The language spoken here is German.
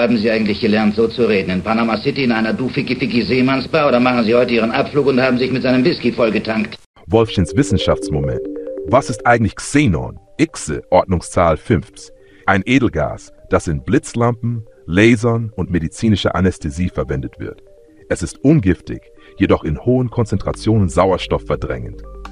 haben Sie eigentlich gelernt, so zu reden? In Panama City in einer Du-Ficky-Ficky-Seemannsbar oder machen Sie heute Ihren Abflug und haben sich mit seinem Whisky vollgetankt? Wolfchens Wissenschaftsmoment. Was ist eigentlich Xenon? Xe, Ordnungszahl 5. Ein Edelgas, das in Blitzlampen, Lasern und medizinischer Anästhesie verwendet wird. Es ist ungiftig, jedoch in hohen Konzentrationen sauerstoffverdrängend.